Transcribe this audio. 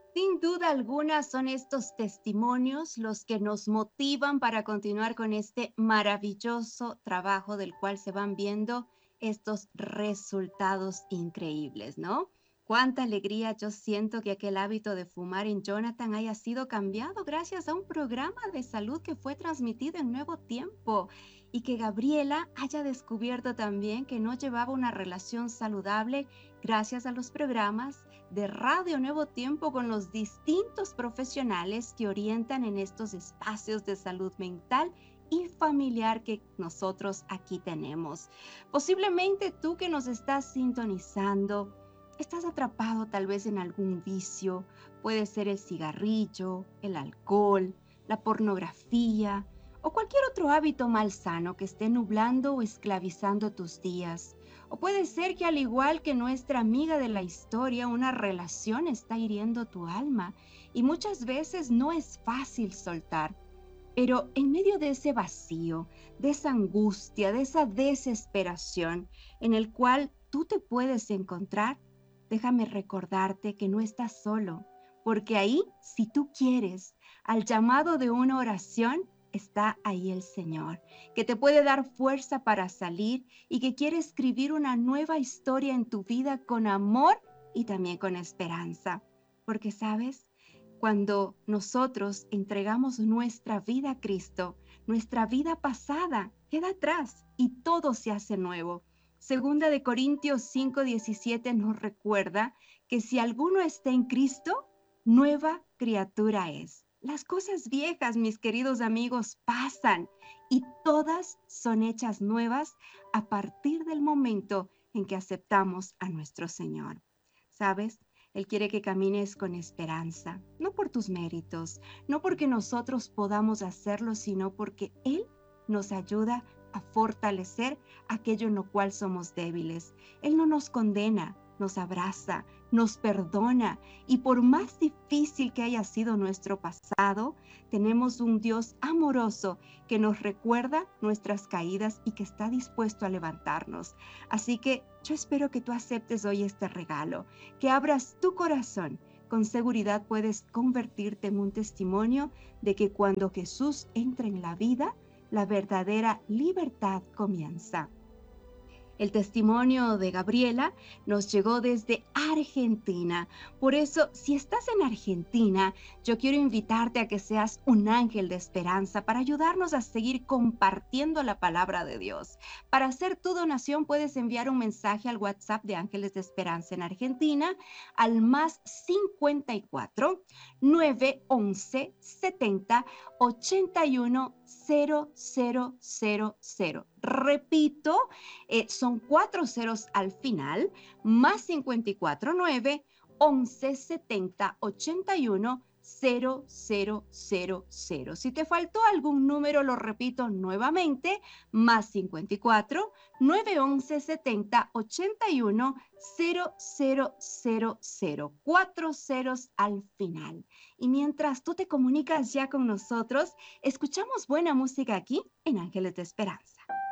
Sin duda alguna son estos testimonios los que nos motivan para continuar con este maravilloso trabajo del cual se van viendo estos resultados increíbles, ¿no? Cuánta alegría yo siento que aquel hábito de fumar en Jonathan haya sido cambiado gracias a un programa de salud que fue transmitido en Nuevo Tiempo y que Gabriela haya descubierto también que no llevaba una relación saludable gracias a los programas de Radio Nuevo Tiempo con los distintos profesionales que orientan en estos espacios de salud mental y familiar que nosotros aquí tenemos. Posiblemente tú que nos estás sintonizando, estás atrapado tal vez en algún vicio, puede ser el cigarrillo, el alcohol, la pornografía o cualquier otro hábito malsano que esté nublando o esclavizando tus días. O puede ser que al igual que nuestra amiga de la historia, una relación está hiriendo tu alma y muchas veces no es fácil soltar. Pero en medio de ese vacío, de esa angustia, de esa desesperación en el cual tú te puedes encontrar, déjame recordarte que no estás solo, porque ahí, si tú quieres, al llamado de una oración, está ahí el Señor, que te puede dar fuerza para salir y que quiere escribir una nueva historia en tu vida con amor y también con esperanza. Porque, ¿sabes? Cuando nosotros entregamos nuestra vida a Cristo, nuestra vida pasada queda atrás y todo se hace nuevo. Segunda de Corintios 5:17 nos recuerda que si alguno está en Cristo, nueva criatura es. Las cosas viejas, mis queridos amigos, pasan y todas son hechas nuevas a partir del momento en que aceptamos a nuestro Señor. ¿Sabes? Él quiere que camines con esperanza, no por tus méritos, no porque nosotros podamos hacerlo, sino porque Él nos ayuda a fortalecer aquello en lo cual somos débiles. Él no nos condena, nos abraza, nos perdona y por más difícil que haya sido nuestro pasado, tenemos un Dios amoroso que nos recuerda nuestras caídas y que está dispuesto a levantarnos. Así que yo espero que tú aceptes hoy este regalo, que abras tu corazón. Con seguridad puedes convertirte en un testimonio de que cuando Jesús entra en la vida, la verdadera libertad comienza. El testimonio de Gabriela nos llegó desde Argentina. Por eso, si estás en Argentina, yo quiero invitarte a que seas un ángel de esperanza para ayudarnos a seguir compartiendo la palabra de Dios. Para hacer tu donación, puedes enviar un mensaje al WhatsApp de Ángeles de Esperanza en Argentina al más 54 911 70 81 0000. Repito, son cuatro ceros al final, más 549 11 70 81 0000. Si te faltó algún número, lo repito nuevamente, más 54 911 70 81 0000. Cuatro ceros al final. Y mientras tú te comunicas ya con nosotros, escuchamos buena música aquí en Ángeles de Esperanza.